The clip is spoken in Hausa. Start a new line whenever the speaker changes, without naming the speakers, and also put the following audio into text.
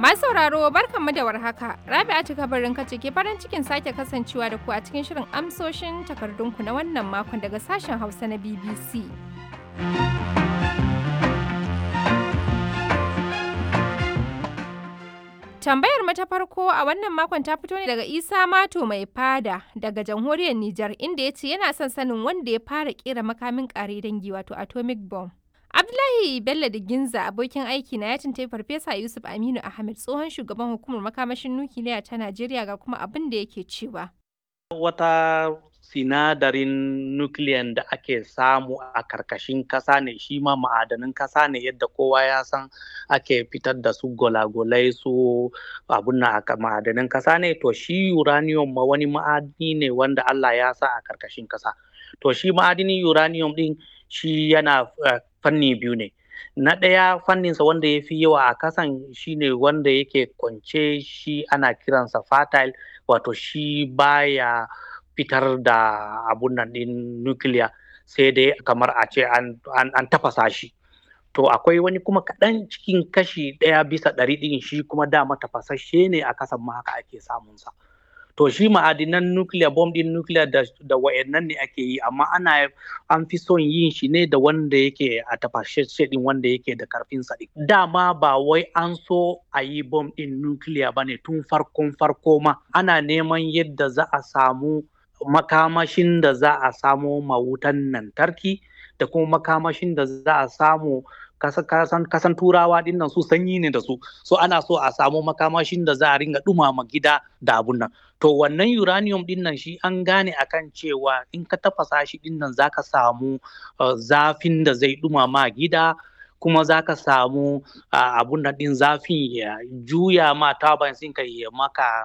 Masu sauraro barkanmu da warhaka. Rabi'atu kabarin kace ke farin cikin sake kasancewa da ku a cikin shirin amsoshin takardunku na wannan makon daga sashen Hausa na BBC. Tambayar mu ta farko a wannan makon ta fito ne daga Isa Mato mai fada daga jamhuriyar Nijar inda ya ce yana son sanin wanda ya fara kera makamin ƙare dangi wato atomic bomb. Abdullahi Bello Diginza abokin aiki na ya tuntuɓi Farfesa Yusuf Aminu Ahmed tsohon shugaban hukumar makamashin nukiliya ta Najeriya ga kuma abin da yake cewa.
Wata sinadarin nukiliyan da ake samu a karkashin kasa ne shi ma ma'adanin kasa ne yadda kowa ya san ake fitar da su gwalagwalai su abun na ma'adanin kasa ne to shi uranium ma wani ma'adini ne wanda Allah ya sa a karkashin kasa. To shi ma'adinin uranium din shi yana fanni biyu ne. Na ɗaya fanninsa wanda ya fi yawa a kasan shi ne wanda yake kwance shi ana kiransa fertile wato shi baya fitar da abun nan ɗin nukiliya sai dai kamar a ce an tafasa shi. To akwai wani kuma kaɗan cikin kashi 1/100 ɗin shi kuma dama tafasashe ne a kasan ma haka ake samunsa. To shi ma'adinan nuclear bomb din nuclear da wayannan ne ake yi amma an fi son yin shi ne da wanda yake a tafashashe din wanda yake da karfin sa din. Dama ba wai an so a yi bomb din nuclear bane tun farko ma ana neman yadda za a samu makamashin da za a samo mawutan lantarki da kuma makamashin da za a samu kasan turawa din nan su sanyi ne da su so ana so a samu makamashin da za a ringa dumama gida da abun nan to wannan uranium din nan shi an gane akan cewa in ka tafasa shi din nan zaka samu zafin da zai dumama gida kuma zaka samu abun nan din zafin ya juya ma turbines ɗinka ya maka